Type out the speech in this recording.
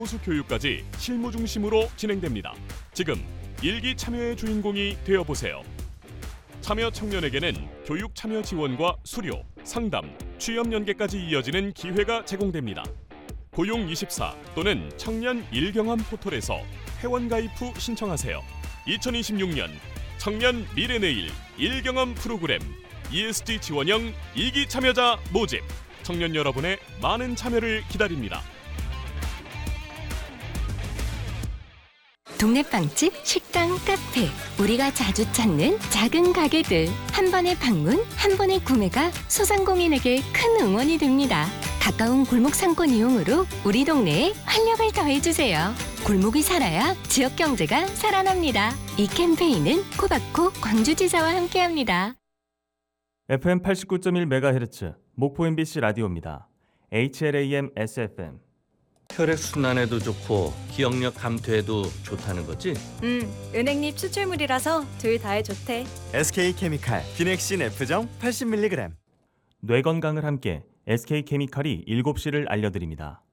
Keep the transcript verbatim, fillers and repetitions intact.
호수 교육까지 실무 중심으로 진행됩니다. 지금 일기 참여의 주인공이 되어보세요. 참여 청년에게는 교육 참여 지원과 수료, 상담, 취업 연계까지 이어지는 기회가 제공됩니다. 고용이십사 또는 청년 일경험 포털에서 회원가입 후 신청하세요. 이천이십육 년 청년 미래내일 일경험 프로그램 이에스지 지원형 이기 참여자 모집. 청년 여러분의 많은 참여를 기다립니다. 동네 빵집, 식당, 카페, 우리가 자주 찾는 작은 가게들. 한 번의 방문, 한 번의 구매가 소상공인에게 큰 응원이 됩니다. 가까운 골목 상권 이용으로 우리 동네에 활력을 더해주세요. 골목이 살아야 지역 경제가 살아납니다. 이 캠페인은 코바코 광주지사와 함께합니다. 에프엠 팔십구 점 일 메가헤르츠 목포 엠비씨 라디오입니다. 에이치엘에이엠 에스에프엠. 혈액순환에도 좋고 기억력 감퇴에도 좋다는 거지? 음, 은행잎 추출물이라서 둘 다에 좋대. 에스케이케미칼 비넥신 F정 팔십 밀리그램. 뇌 건강을 함께 에스케이케미칼이 일곱 시를 알려드립니다.